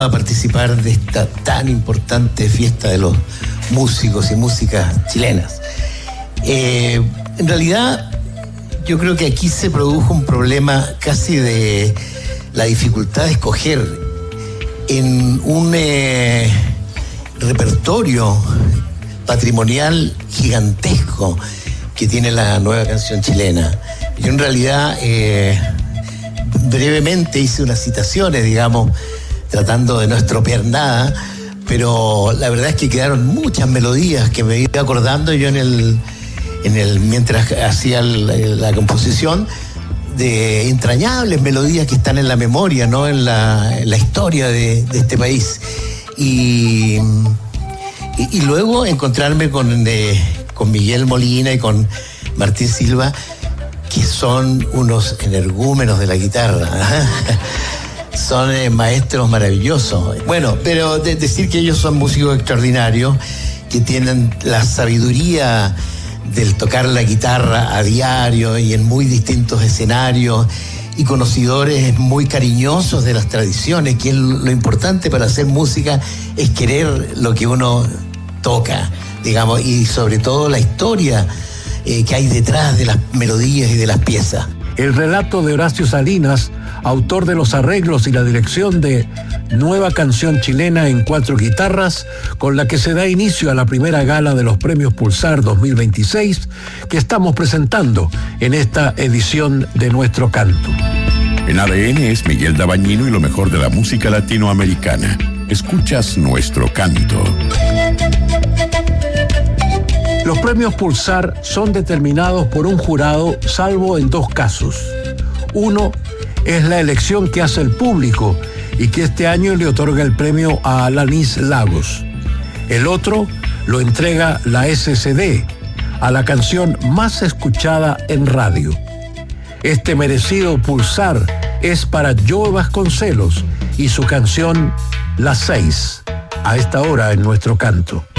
a participar de esta tan importante fiesta de los músicos y músicas chilenas. En realidad, yo creo que aquí se produjo un problema casi de la dificultad de escoger en un repertorio patrimonial gigantesco que tiene la nueva canción chilena. Yo en realidad brevemente hice unas citaciones, digamos, tratando de no estropear nada, pero la verdad es que quedaron muchas melodías que me iba acordando yo mientras hacía la composición, de entrañables melodías que están en la memoria, ¿no? en la historia de este país. Y luego encontrarme con Miguel Molina y con Martín Silva, que son unos energúmenos de la guitarra. Son maestros maravillosos. Bueno, pero decir que ellos son músicos extraordinarios, que tienen la sabiduría del tocar la guitarra a diario y en muy distintos escenarios, y conocedores muy cariñosos de las tradiciones, que lo importante para hacer música es querer lo que uno toca, digamos, y sobre todo la historia que hay detrás de las melodías y de las piezas. El relato de Horacio Salinas, autor de los arreglos y la dirección de Nueva Canción Chilena en 4 guitarras, con la que se da inicio a la primera gala de los Premios Pulsar 2026 que estamos presentando en esta edición de Nuestro Canto. En ADN es Miguel Dabañino y lo mejor de la música latinoamericana. Escuchas Nuestro Canto. Los premios Pulsar son determinados por un jurado, salvo en 2 casos. Uno es la elección que hace el público y que este año le otorga el premio a Alanis Lagos. El otro lo entrega la SCD a la canción más escuchada en radio. Este merecido Pulsar es para Joe Vasconcelos y su canción Las 6, a esta hora en Nuestro Canto.